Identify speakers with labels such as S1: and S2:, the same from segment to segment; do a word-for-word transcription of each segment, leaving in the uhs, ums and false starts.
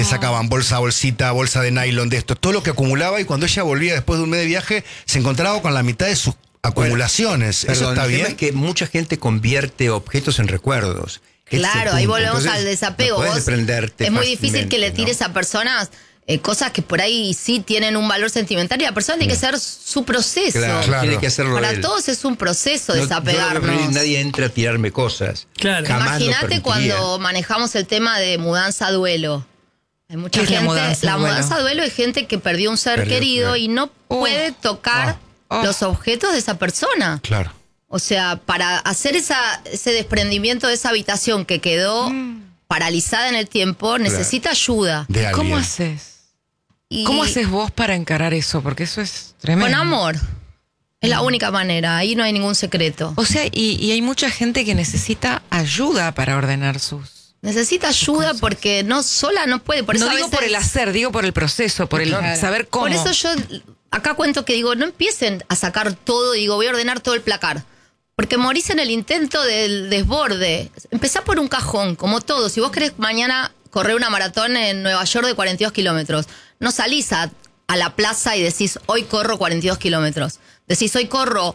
S1: sacaban bolsa a bolsita, bolsa de nylon, de esto, todo lo que acumulaba, y cuando ella volvía después de un mes de viaje, se encontraba con la mitad de sus acumulaciones.
S2: Bueno,
S1: ¿Eso
S2: perdón,
S1: está
S2: el
S1: bien?
S2: tema es que mucha gente convierte objetos en recuerdos.
S3: Claro, ahí volvemos al desapego.
S2: No puedes
S3: Vos,
S2: desprenderte
S3: es muy difícil
S2: fácilmente,
S3: que le
S2: ¿no?
S3: tires a personas eh, cosas que por ahí sí tienen un valor sentimental, y la persona tiene que ser su proceso.
S2: Claro,
S1: Claro.
S2: tiene que hacerlo
S3: Para
S2: él.
S3: todos es un proceso
S2: No,
S3: desapegarnos.
S2: yo no voy a preferir que nadie entre a tirarme cosas.
S4: Claro.
S2: Jamás lo
S3: Imagínate
S2: permitiría.
S3: cuando manejamos el tema de mudanza duelo. Hay mucha
S5: ¿Qué es la
S3: gente.
S5: mudanza
S3: la
S5: duelo?
S3: mudanza duelo es gente que perdió un ser
S1: Perdió,
S3: querido
S1: claro.
S3: y no
S5: Oh,
S3: puede tocar
S5: oh, oh.
S3: los objetos de esa persona.
S1: Claro.
S3: O sea, para hacer esa, ese desprendimiento de esa habitación que quedó
S5: Mm.
S3: paralizada en el tiempo, necesita ayuda.
S1: De
S5: ¿Cómo
S1: alguien.
S5: haces?
S3: Y
S5: ¿Cómo haces vos para encarar eso? Porque eso es tremendo.
S3: con amor. Es la única manera. Ahí no hay ningún secreto.
S5: O sea, y, y hay mucha gente que necesita ayuda para ordenar sus...
S3: Necesita ayuda porque no sola no puede. Por eso
S5: no
S3: a
S5: digo
S3: veces-
S5: por el hacer, digo por el proceso, por el
S3: Claro.
S5: saber cómo.
S3: Por eso yo acá cuento que digo, no empiecen a sacar todo y digo, voy a ordenar todo el placar. Porque morís en el intento del desborde. Empezá por un cajón, como todo. Si vos querés mañana correr una maratón en Nueva York de cuarenta y dos kilómetros, no salís a, a la plaza y decís, hoy corro cuarenta y dos kilómetros. Decís, hoy corro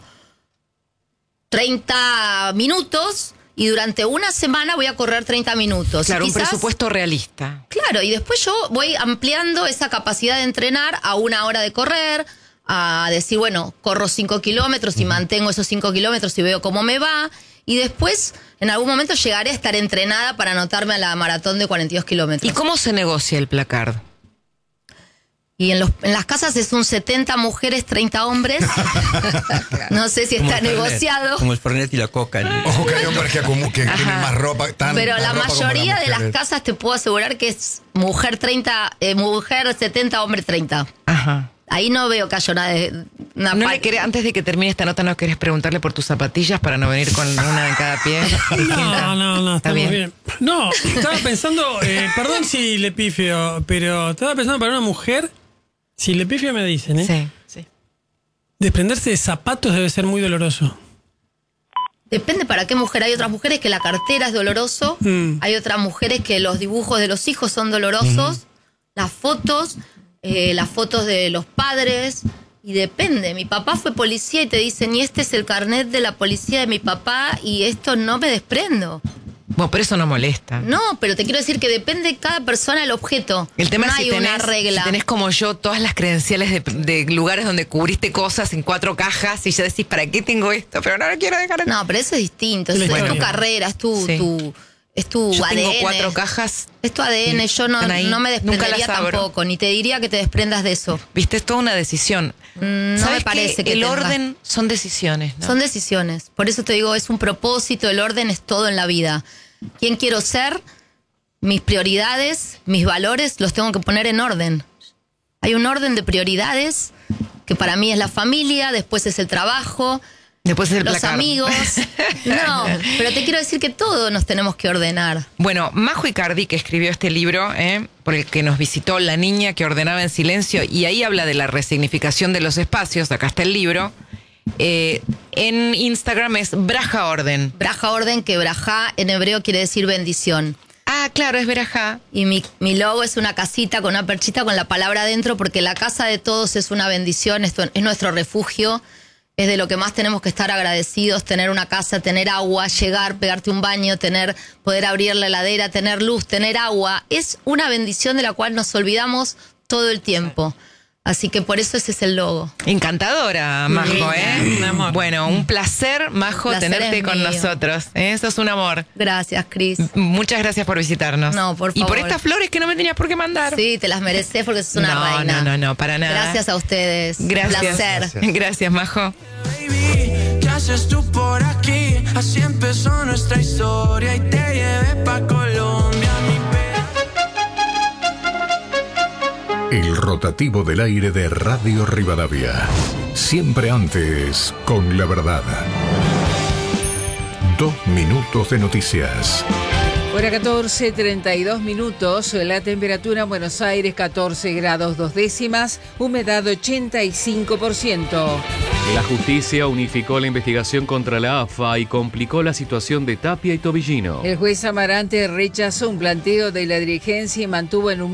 S3: treinta minutos y durante una semana voy a correr treinta minutos.
S5: Claro,
S3: Y
S5: un
S3: quizás-
S5: presupuesto realista.
S3: Claro, y después yo voy ampliando esa capacidad de entrenar a una hora de correr, a decir, bueno, corro cinco kilómetros y mantengo esos cinco kilómetros y veo cómo me va. Y después, en algún momento, llegaré a estar entrenada para anotarme a la maratón de cuarenta y dos kilómetros.
S5: ¿Y cómo se negocia el placard?
S3: Y en, los, en las casas es un setenta mujeres, treinta hombres. No sé si
S2: Como
S3: está
S2: el Fernet,
S3: negociado.
S2: Como el Fernet y la coca. ¿no?
S1: Ojo que hay hombres que, acumu- que tienen más ropa. Tan,
S3: Pero
S1: más
S3: la
S1: ropa como
S3: mayoría de las
S1: mujeres.
S3: casas te puedo asegurar que es mujer treinta, eh, mujer setenta, hombre treinta.
S5: Ajá.
S3: Ahí no veo que haya una, de- una
S5: ¿No
S3: pa-
S5: le querés, antes de que termine esta nota, no querés preguntarle por tus zapatillas para no venir con una en cada pie?
S4: No, no, no,
S5: Está
S4: estamos
S5: bien.
S4: bien. No, estaba pensando, eh, perdón si le pifio, pero estaba pensando para una mujer, si le pifio me dicen, ¿eh?
S5: Sí, sí.
S4: Desprenderse de zapatos debe ser muy doloroso.
S3: Depende para qué mujer. Hay otras mujeres que la cartera es doloroso.
S4: Mm.
S3: Hay otras mujeres que los dibujos de los hijos son dolorosos. Las fotos, eh, las fotos de los padres. Y depende. Mi papá fue policía y te dicen, y este es el carnet de la policía de mi papá y esto no me desprendo.
S5: Bueno, pero eso no molesta.
S3: No, pero te quiero decir que depende de cada persona el objeto.
S5: El tema
S3: no
S5: es si
S3: hay
S5: tenés,
S3: una regla.
S5: si tenés como yo todas las credenciales de, de lugares donde cubriste cosas en cuatro cajas y ya decís, ¿para qué tengo esto? Pero no lo quiero dejar.
S3: No, pero eso es distinto. Es,
S4: La
S3: es tu
S4: historia.
S3: carrera, es tu,
S5: Sí.
S3: tu, es tu
S5: Yo
S3: A D N.
S5: tengo cuatro cajas.
S3: Es tu A D N, yo no,
S5: Están ahí.
S3: no me
S5: Nunca
S3: desprendería
S5: las abro.
S3: tampoco, ni te diría que te desprendas de eso.
S5: Viste, es toda una decisión.
S3: Mm, no
S5: ¿Sabes
S3: me
S5: qué?
S3: parece que
S5: el
S3: tenga.
S5: orden son decisiones, ¿no?
S3: Son decisiones. Por eso te digo, es un propósito, el orden es todo en la vida. ¿Quién quiero ser? Mis prioridades, mis valores, los tengo que poner en orden. Hay un orden de prioridades que para mí es la familia, después es el trabajo,
S5: Después es el
S3: los
S5: placard.
S3: amigos. No, pero te quiero decir que todos nos tenemos que ordenar.
S5: Bueno, Majo Icardi, que escribió este libro, ¿eh? por el que nos visitó La niña que ordenaba en silencio, y ahí habla de la resignificación de los espacios, acá está el libro. Eh, en Instagram es Braja Orden.
S3: Braja orden, que braja en hebreo quiere decir bendición.
S5: Ah, claro, es Braja.
S3: Y mi, mi logo es una casita con una perchita con la palabra adentro, porque la casa de todos es una bendición, esto es nuestro refugio, es de lo que más tenemos que estar agradecidos, tener una casa, tener agua, llegar, pegarte un baño, tener, poder abrir la heladera, tener luz, tener agua. Es una bendición de la cual nos olvidamos todo el tiempo. Así que por eso ese es el logo.
S5: Encantadora, Majo,
S3: Sí,
S5: ¿eh?
S4: un amor.
S5: Bueno, un placer, Majo,
S3: Placer
S5: tenerte
S3: es
S5: con
S3: mío.
S5: nosotros. ¿eh? Eso es un amor.
S3: Gracias, Cris.
S5: Muchas gracias por visitarnos.
S3: No, por
S5: Y por
S3: favor.
S5: estas flores que no me tenías por qué mandar.
S3: Sí, te las mereces porque sos una
S5: no,
S3: reina.
S5: no, no, no, para nada.
S3: Gracias a ustedes.
S5: Gracias.
S3: Un placer.
S1: Gracias.
S5: Gracias, Majo.
S6: Baby, ¿qué haces tú por aquí? Así empezó nuestra historia y te llevé pa' Colombia, mi
S7: El rotativo del aire de Radio Rivadavia. Siempre antes, con la verdad. Dos minutos de noticias.
S8: Hora catorce, treinta y dos minutos, la temperatura en Buenos Aires catorce grados dos décimas, humedad ochenta y cinco por ciento.
S9: La justicia unificó la investigación contra la A F A y complicó la situación de Tapia y Tobillino.
S8: El juez Amarante rechazó un planteo de la dirigencia y mantuvo en un